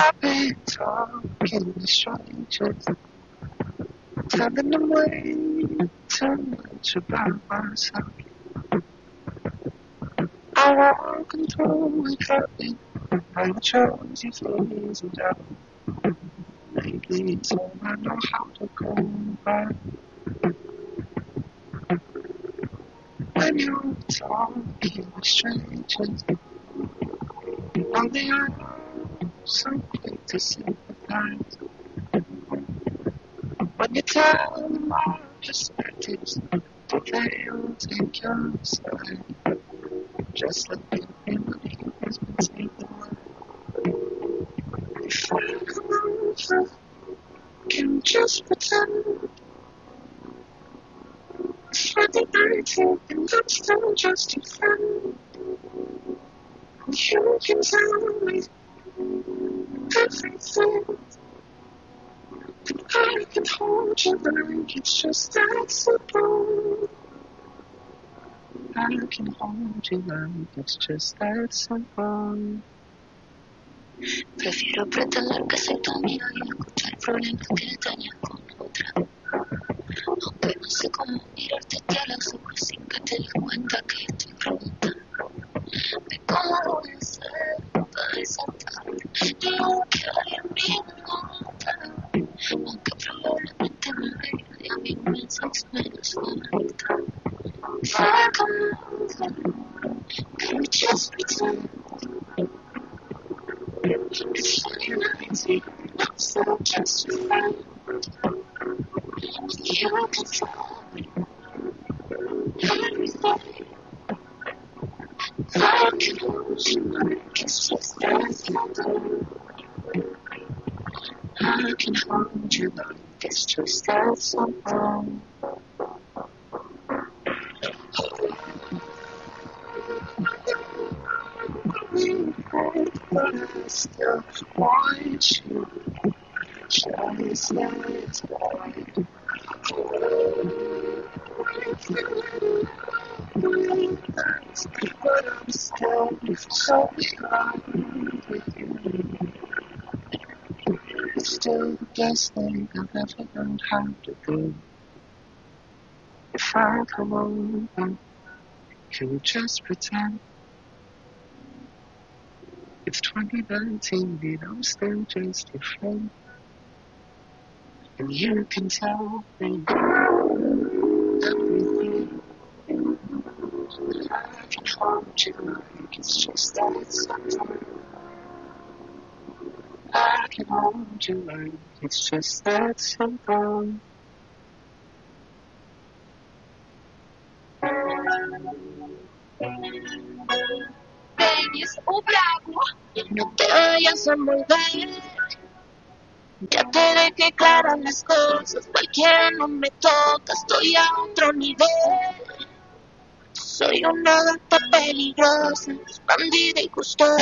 been talking to strangers, telling them way too much about myself. I won't control what happened. I chose you for reasons out. Lately it's all I know how to go back. When you're talking with strangers, only I know so quick to sympathize. When you tell them all perspectives, but they all take your side. Just like everybody has been taken away. If I come over, can we just pretend it's Friday night and I'm still just your friend? You can tell me everything, and I can hold you like it's just that simple. I can hold you like it's just that simple. Prefiero pretender que soy tu amiga y escuchar problemas que dañan con otra. Aunque no sé cómo mirarte a los ojos sin que te des cuenta que estoy rota. De cómo voy a hacer para desatarte de lo que hay en mi nota. Aunque probablemente me vea y a mí me menos falta. If I come over, can we just pretend it's funny nights, I'm still just your friend. You can tell me everything. I can hold you like it's just that simple. I can hold you like it's just that simple. But I still want you. Just let it go. But I'm still so in love with you. It's still the best thing I've ever learned how to do. If I come over, can we just pretend it's 2019 and I'm still just your friend? And you can tell me everything. I can hold you like it's just that simple. I can hold you like it's just that simple. Baby, es bravo. No te vayas a mover. Ya te dejé claras las cosas. Cualquiera no me toca. Estoy a otro nivel. Soy una gata peligrosa, bandida y custodia.